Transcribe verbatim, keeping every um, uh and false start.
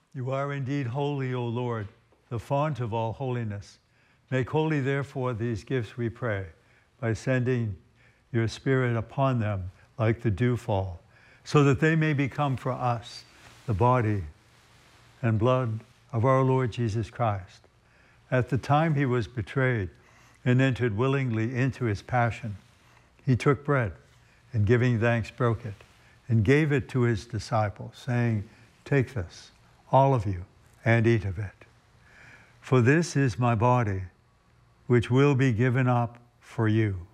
You are indeed holy, O Lord, the font of all holiness. Make holy, therefore, these gifts, we pray, by sending your Spirit upon them like the dewfall, so that they may become for us the body and blood of our Lord Jesus Christ. At the time he was betrayed and entered willingly into his passion, he took bread and giving thanks broke it and gave it to his disciples, saying, "Take this, all of you, and eat of it. For this is my body, which will be given up for you."